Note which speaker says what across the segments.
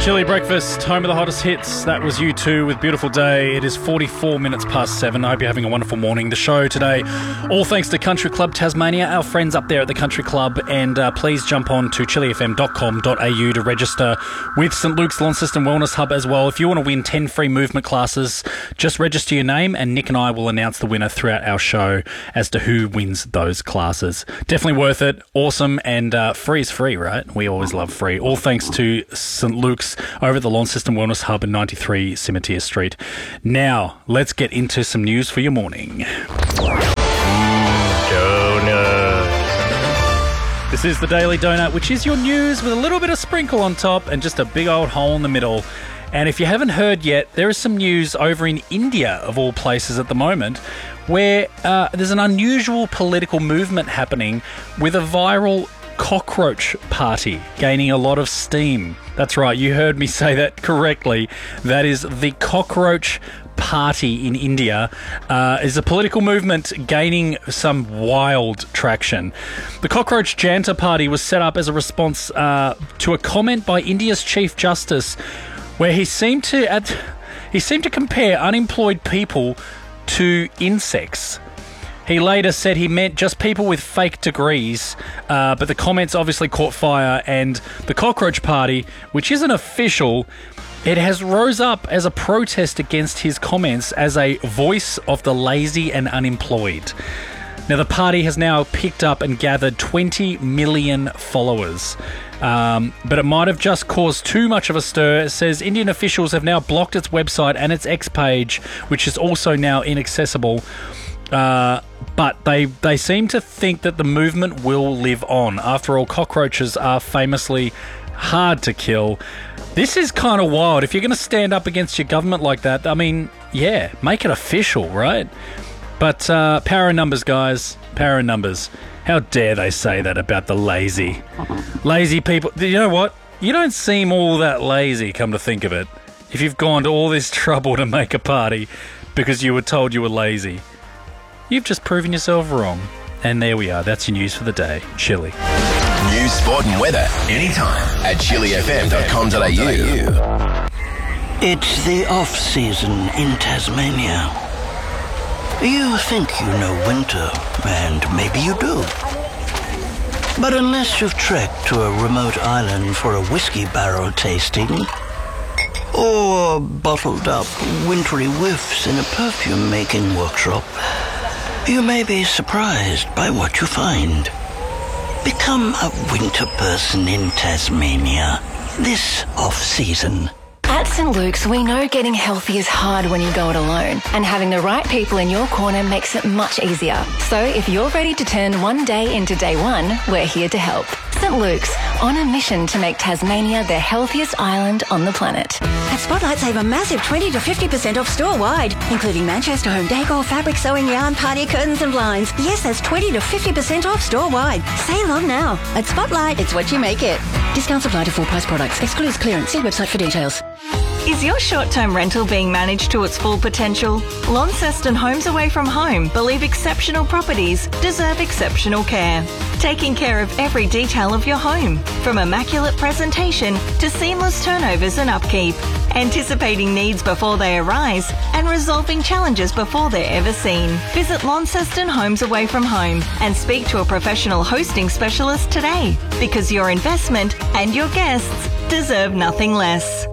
Speaker 1: Chilly Breakfast, home of the hottest hits. That was U2 with Beautiful Day. It is 44 minutes past 7. I hope you're having a wonderful morning. The show today, all thanks to Country Club Tasmania, our friends up there at the Country Club. And please jump on to chillyfm.com.au to register with St Luke's Launceston Wellness Hub as well. If you want to win 10 free movement classes, just register your name and Nick and I will announce the winner throughout our show as to who wins those classes. Definitely worth it. Awesome. And free is free, right? We always love free. All thanks to St Luke's over at the Launceston Wellness Hub in 93 Cimetière Street. Now, let's get into some news for your morning. Donut. This is the Daily Donut, which is your news with a little bit of sprinkle on top and just a big old hole in the middle. And if you haven't heard yet, there is some news over in India, of all places at the moment, where there's an unusual political movement happening with a viral cockroach party gaining a lot of steam. That's right, you heard me say that correctly. That is the cockroach party in India is a political movement gaining some wild traction. The Cockroach Janta Party was set up as a response to a comment by India's Chief Justice where he seemed to compare unemployed people to insects. He later said he meant just people with fake degrees, but the comments obviously caught fire, and the Cockroach Party, which isn't official, it has rose up as a protest against his comments as a voice of the lazy and unemployed. Now, the party has now picked up and gathered 20 million followers. But it might have just caused too much of a stir. It says Indian officials have now blocked its website and its X page, which is also now inaccessible. But they seem to think that the movement will live on. After all, cockroaches are famously hard to kill. This is kind of wild. If you're going to stand up against your government like that, I mean, yeah, make it official, right? But power in numbers, guys. Power in numbers. How dare they say that about the lazy? Lazy people. You know what? You don't seem all that lazy, come to think of it, if you've gone to all this trouble to make a party because you were told you were lazy. You've just proven yourself wrong. And there we are. That's your news for the day. Chilly.
Speaker 2: News, sport and weather anytime at chillyfm.com.au.
Speaker 3: It's the off-season in Tasmania. You think you know winter, and maybe you do. But unless you've trekked to a remote island for a whiskey barrel tasting, or bottled up wintry whiffs in a perfume-making workshop, you may be surprised by what you find. Become a winter person in Tasmania this off-season.
Speaker 4: At St Luke's, we know getting healthy is hard when you go it alone, and having the right people in your corner makes it much easier. So if you're ready to turn one day into day one, we're here to help. St Luke's, on a mission to make Tasmania the healthiest island on the planet.
Speaker 5: At Spotlight, save a massive 20 to 50% off store-wide, including Manchester home decor, fabric, sewing, yarn, party curtains and blinds. Yes, that's 20 to 50% off store-wide. Save on now. At Spotlight, it's what you make it. Discounts apply to full-price products. Excludes clearance. See website for details.
Speaker 6: Is your short-term rental being managed to its full potential? Launceston Homes Away From Home believe exceptional properties deserve exceptional care. Taking care of every detail of your home, from immaculate presentation to seamless turnovers and upkeep. Anticipating needs before they arise and resolving challenges before they're ever seen. Visit Launceston Homes Away From Home and speak to a professional hosting specialist today, because your investment and your guests deserve nothing less.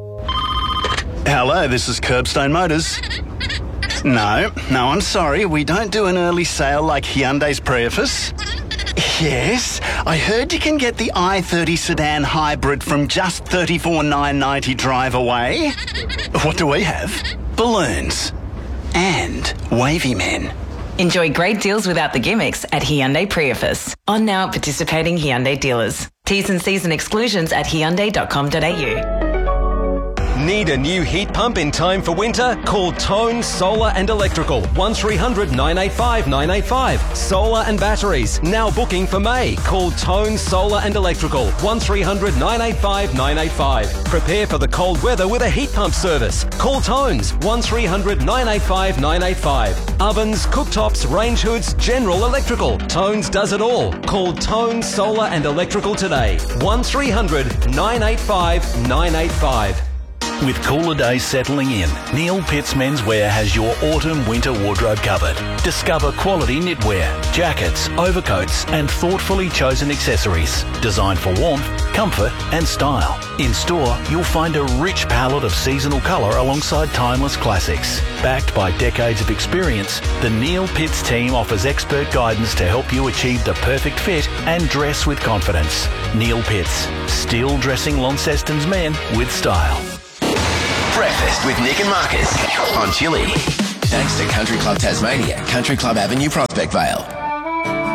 Speaker 7: Hello, this is Curbstone Motors. No, I'm sorry. We don't do an early sale like Hyundai's Prius. Yes, I heard you can get the i30 sedan hybrid from just $34,990 drive away. What do we have? Balloons. And wavy men.
Speaker 8: Enjoy great deals without the gimmicks at Hyundai Prius. On now at participating Hyundai dealers. T's and C's and exclusions at hyundai.com.au.
Speaker 9: Need a new heat pump in time for winter? Call Tone Solar and Electrical. 1300 985 985. Solar and batteries. Now booking for May. Call Tone Solar and Electrical. 1300 985 985. Prepare for the cold weather with a heat pump service. Call Tones. 1300 985 985. Ovens, cooktops, range hoods, general electrical. Tones does it all. Call Tone Solar and Electrical today. 1300 985 985.
Speaker 10: With cooler days settling in, Neil Pitts Menswear has your autumn-winter wardrobe covered. Discover quality knitwear, jackets, overcoats and thoughtfully chosen accessories designed for warmth, comfort and style. In store, you'll find a rich palette of seasonal colour alongside timeless classics. Backed by decades of experience, the Neil Pitts team offers expert guidance to help you achieve the perfect fit and dress with confidence. Neil Pitts, still dressing Launceston's men with style.
Speaker 2: Breakfast with Nick and Marcus on Chili. Thanks to Country Club Tasmania, Country Club Avenue, Prospect Vale.